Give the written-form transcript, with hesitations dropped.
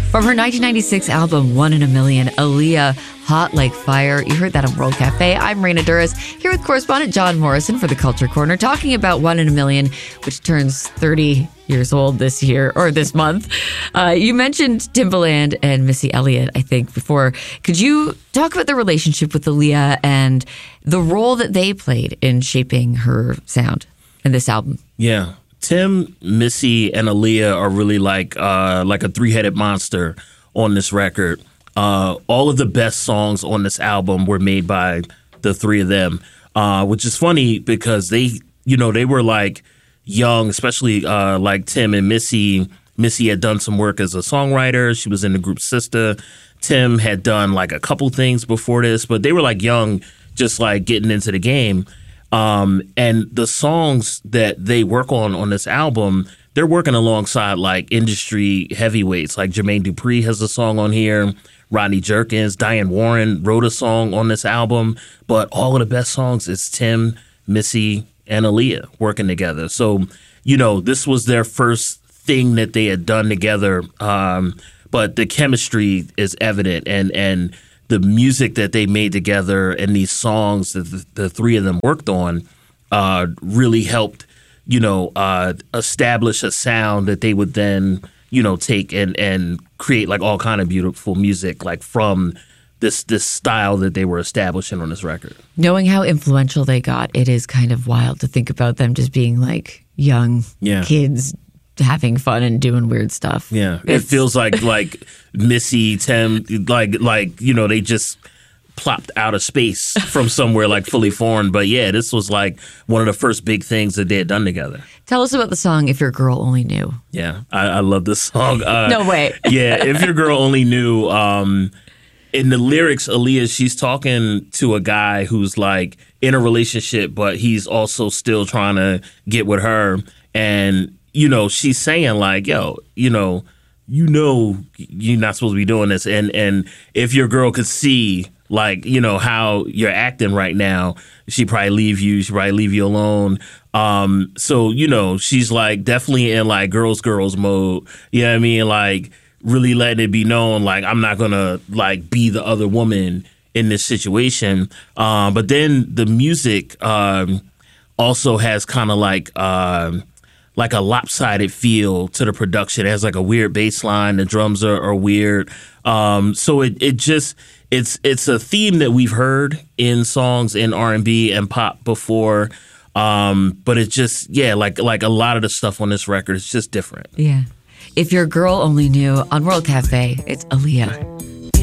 From her 1996 album, One in a Million, Aaliyah, Hot Like Fire. You heard that on World Cafe. I'm Raina Duras, here with correspondent John Morrison for the Culture Corner, talking about One in a Million, which turns 30 years old this year, or this month. You mentioned Timbaland and Missy Elliott, I think, before. Could you talk about the relationship with Aaliyah and the role that they played in shaping her sound in this album? Yeah. Tim, Missy, and Aaliyah are really like a three-headed monster on this record. All of the best songs on this album were made by the three of them, which is funny because they were like young, especially like Tim and Missy. Missy had done some work as a songwriter. She was in the group Sister. Tim had done like a couple things before this, but they were like young, just like getting into the game. And the songs that they work on this album, they're working alongside like industry heavyweights. Like Jermaine Dupri has a song on here. Rodney Jerkins, Diane Warren wrote a song on this album. But all of the best songs is Tim, Missy, and Aaliyah working together. So, this was their first thing that they had done together. But the chemistry is evident, and the music that they made together and these songs that the three of them worked on really helped, establish a sound that they would then, take and create like all kind of beautiful music like from this style that they were establishing on this record. Knowing how influential they got, it is kind of wild to think about them just being like young kids having fun and doing weird stuff. Yeah, it feels like Missy, Tim, they just plopped out of space from somewhere like fully foreign. But yeah, this was like one of the first big things that they had done together. Tell us about the song "If Your Girl Only Knew." Yeah, I love this song. No way. Yeah, "If Your Girl Only Knew." In the lyrics, Aaliyah, she's talking to a guy who's like in a relationship, but he's also still trying to get with her. And she's saying like, yo, you're not supposed to be doing this. And if your girl could see like, how you're acting right now, she'd probably leave you. She'd probably leave you alone. So, she's like definitely in like girls mode. You know what I mean? Like really letting it be known, like, I'm not going to like be the other woman in this situation. But then the music also has kind of like a lopsided feel to the production. It has like a weird bass line. The drums are weird. So it's a theme that we've heard in songs in R&B and pop before. But it's just, like a lot of the stuff on this record is just different. Yeah. If Your Girl Only Knew on World Cafe, it's Aaliyah.